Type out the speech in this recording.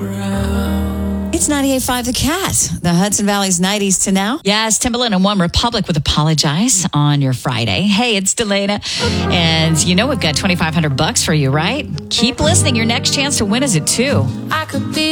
It's 98.5 The Cat, the Hudson Valley's 90s to now. Yes, Timbaland and One Republic with Apologize on your Friday. Hey, it's Delana. And you know we've got $2,500 for you, right? Keep listening. Your next chance to win is at 2. I could be